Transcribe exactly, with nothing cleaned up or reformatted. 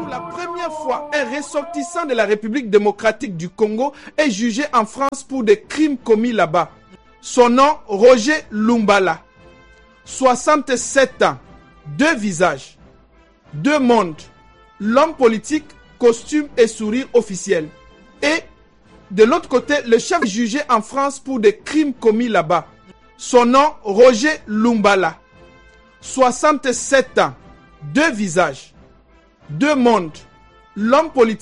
la première fois, un ressortissant de la République démocratique du Congo est jugé en France pour des crimes commis là-bas. Son nom, Roger Lumbala. soixante-sept ans, deux visages, deux mondes. L'homme politique, costume et sourire officiel. Et de l'autre côté, le chef jugé en France pour des crimes commis là-bas. Son nom, Roger Lumbala. soixante-sept ans, deux visages, deux mondes. L'homme politique